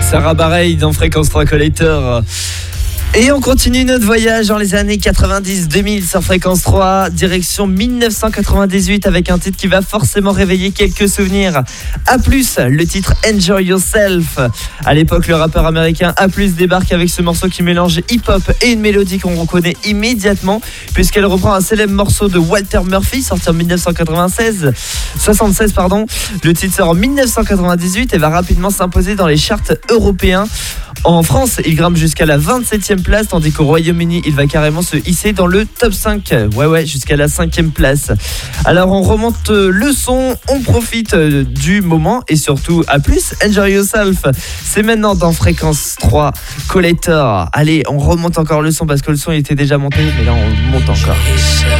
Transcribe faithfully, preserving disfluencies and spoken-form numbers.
Sarah Bareilles dans Fréquence trois Collector. Et on continue notre voyage dans les années quatre-vingt-dix deux mille sur Fréquence trois, direction dix-neuf cent quatre-vingt-dix-huit avec un titre qui va forcément réveiller quelques souvenirs. A plus, le titre Enjoy Yourself. À l'époque, le rappeur américain A plus débarque avec ce morceau qui mélange hip-hop et une mélodie qu'on reconnaît immédiatement puisqu'elle reprend un célèbre morceau de Walter Murphy sorti en dix-neuf cent quatre-vingt-seize, soixante-seize pardon. Le titre sort en dix-neuf cent quatre-vingt-dix-huit et va rapidement s'imposer dans les charts européens. En France, il grimpe jusqu'à la vingt-septième place, tandis qu'au Royaume-Uni, il va carrément se hisser dans le top cinq. Ouais, ouais, jusqu'à la cinquième place. Alors, on remonte le son, on profite du moment et surtout, à plus, Enjoy Yourself. C'est maintenant dans Fréquence trois Collector. Allez, on remonte encore le son parce que le son il était déjà monté, mais là, on monte encore.